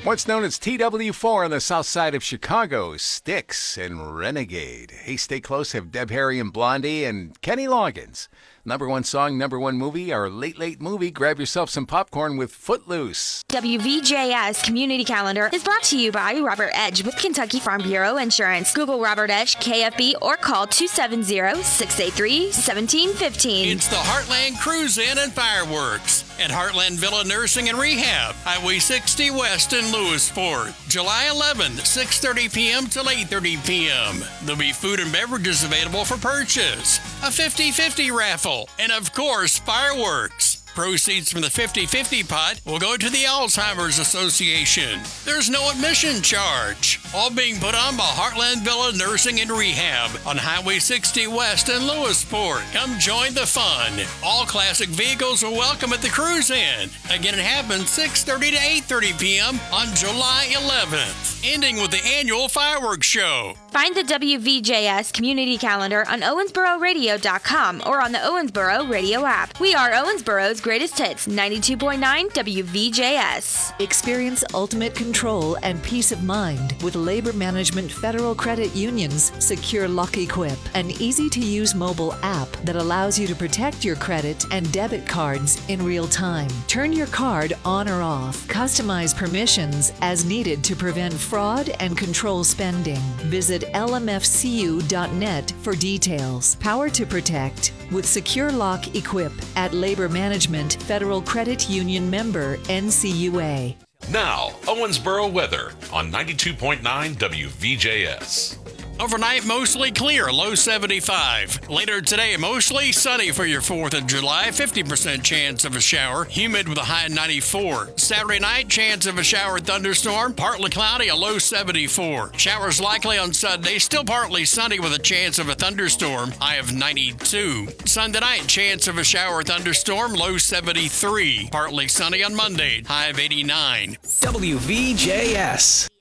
Once known as TW4 on the south side of Chicago, Styx and Renegade. Hey, stay close, have Deb Harry and Blondie and Kenny Loggins. Number one song, number one movie, our late movie. Grab yourself some popcorn with Footloose. WVJS Community Calendar is brought to you by Robert Edge with Kentucky Farm Bureau Insurance. Google Robert Edge, KFB, or call 270-683-1715. It's the Heartland Cruise In and Fireworks at Heartland Villa Nursing and Rehab, Highway 60 West in Lewisport. July 11th, 6:30 p.m. till 8:30 p.m. There'll be food and beverages available for purchase, a 50-50 raffle, and of course, fireworks. Proceeds from the 50-50 pot will go to the Alzheimer's Association. There's no admission charge. All being put on by Heartland Villa Nursing and Rehab on Highway 60 West in Lewisport. Come join the fun. All classic vehicles are welcome at the Cruise In. Again, it happens 6:30 to 8:30 p.m. on July 11th, ending with the annual fireworks show. Find the WVJS Community Calendar on OwensboroRadio.com or on the Owensboro Radio app. We are Owensboro's greatest hits, 92.9 WVJS. Experience ultimate control and peace of mind with Labor Management Federal Credit Union's Secure Lock Equip, an easy-to-use mobile app that allows you to protect your credit and debit cards in real time. Turn your card on or off. Customize permissions as needed to prevent fraud and control spending. Visit lmfcu.net for details. Power to protect with Secure Lock Equip at Labor Management Federal Credit Union member NCUA. Now, Owensboro weather on 92.9 WVJS. Overnight, mostly clear, low 75. Later today, mostly sunny for your 4th of July, 50% chance of a shower, humid with a high 94. Saturday night, chance of a shower thunderstorm, partly cloudy, a low 74. Showers likely on Sunday, still partly sunny with a chance of a thunderstorm, high of 92. Sunday night, chance of a shower thunderstorm, low 73. Partly sunny on Monday, high of 89. WVJS.